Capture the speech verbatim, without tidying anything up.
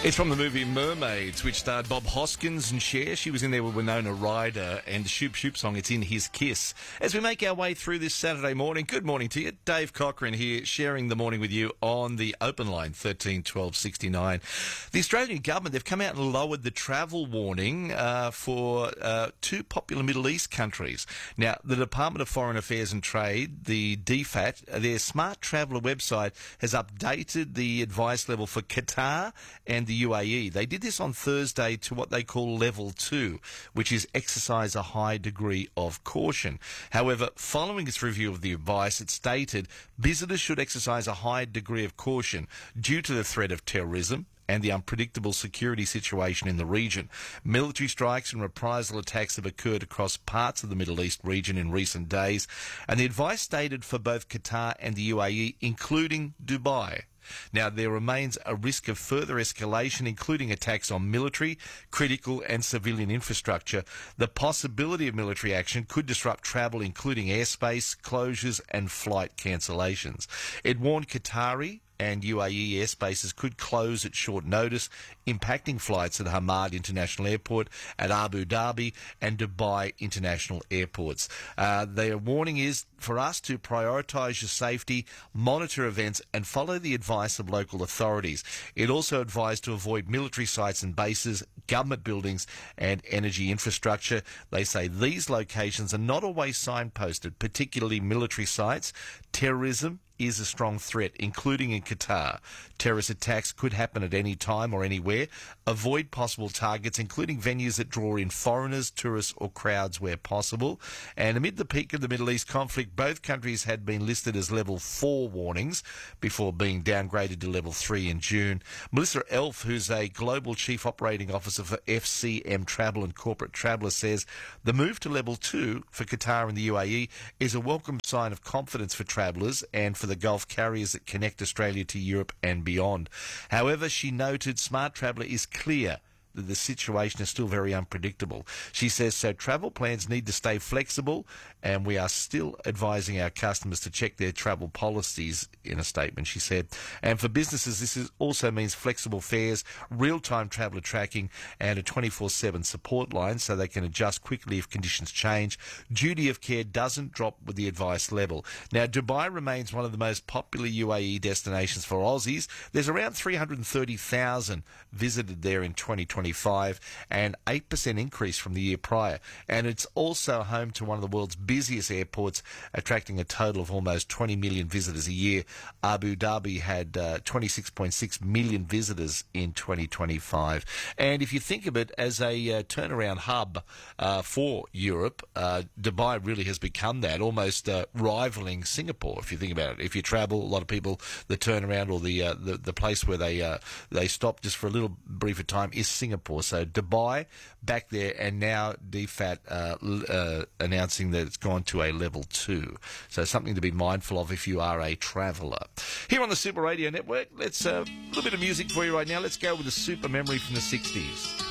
It's from the movie Mermaids, which starred Bob Hoskins and Cher. She was in there with Winona Ryder, and the Shoop Shoop song, it's in His Kiss. As we make our way through this Saturday morning, good morning to you. Dave Cochran here, sharing the morning with you on the open line, thirteen twelve sixty-nine. The Australian government, they've come out and lowered the travel warning uh, for uh, two popular Middle East countries. Now, the Department of Foreign Affairs and Trade, the D F A T, their Smart Traveller website has updated the advice level for Qatar and the U A E. They did this on Thursday to what they call level two, which is exercise a high degree of caution. However, following its review of the advice, it stated visitors should exercise a high degree of caution due to the threat of terrorism and the unpredictable security situation in the region. Military strikes and reprisal attacks have occurred across parts of the Middle East region in recent days, and the advice stated for both Qatar and the U A E, including Dubai. Now, there remains a risk of further escalation, including attacks on military, critical and civilian infrastructure. The possibility of military action could disrupt travel, including airspace closures and flight cancellations. It warned Qatari and U A E airspaces could close at short notice, impacting flights at Hamad International Airport, at Abu Dhabi and Dubai International Airports. Uh, their warning is for us to prioritise your safety, monitor events and follow the advice of local authorities. It also advised to avoid military sites and bases, government buildings and energy infrastructure. They say these locations are not always signposted, particularly military sites. Terrorism is a strong threat, including in Qatar. Terrorist attacks could happen at any time or anywhere. Avoid possible targets, including venues that draw in foreigners, tourists or crowds where possible. And amid the peak of the Middle East conflict, both countries had been listed as level four warnings before being downgraded to level three in June. Melissa Elf, who's a global chief operating officer for F C M Travel and Corporate Traveller, says the move to level two for Qatar and the U A E is a welcome sign of confidence for travellers and for the Gulf carriers that connect Australia to Europe and beyond. However, she noted Smart Traveller is clear that the situation is still very unpredictable. She says, so travel plans need to stay flexible, and we are still advising our customers to check their travel policies, in a statement, she said. And for businesses, this is also means flexible fares, real-time traveller tracking, and a twenty-four seven support line so they can adjust quickly if conditions change. Duty of care doesn't drop with the advice level. Now, Dubai remains one of the most popular U A E destinations for Aussies. There's around three hundred thirty thousand visited there in twenty twenty-five, and eight percent increase from the year prior. And it's also home to one of the world's busiest airports, attracting a total of almost twenty million visitors a year. Abu Dhabi had uh, twenty-six point six million visitors in twenty twenty-five. And if you think of it as a uh, turnaround hub uh, for Europe, uh, Dubai really has become that, almost uh, rivaling Singapore, if you think about it. If you travel, a lot of people, the turnaround or the uh, the, the place where they uh, they stop just for a little briefer time is Singapore. So Dubai back there, and now D F A T uh, uh, announcing that it's gone to a level two. So something to be mindful of if you are a traveller. Here on the Super Radio Network, let's uh, a little bit of music for you right now. Let's go with a super memory from the sixties.